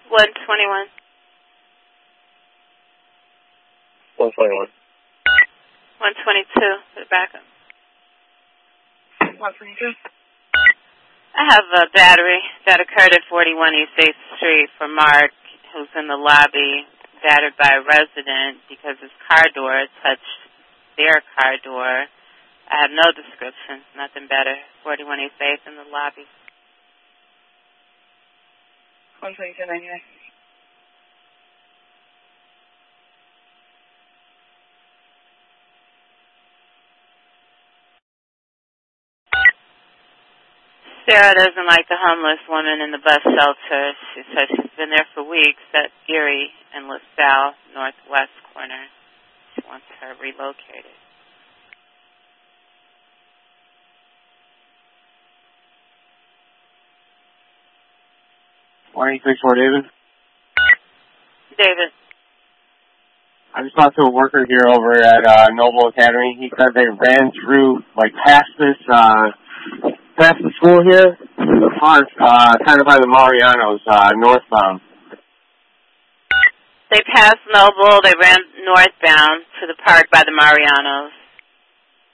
121. 121. 122 for the backup. 122. I have a battery that occurred at 41 East 8th Street for Mark, who's in the lobby, battered by a resident because his car door touched their car door. I have no description, nothing better. 41 East 8th in the lobby. 122.99. Sarah doesn't like the homeless woman in the bus shelter. She says she's been there for weeks at Erie and LaSalle northwest corner. She wants her relocated. David. David. I just talked to a worker here over at Noble Academy. He said they ran through, past the school here, the park, kind of by the Marianos, northbound. They passed Noble. They ran northbound to the park by the Marianos.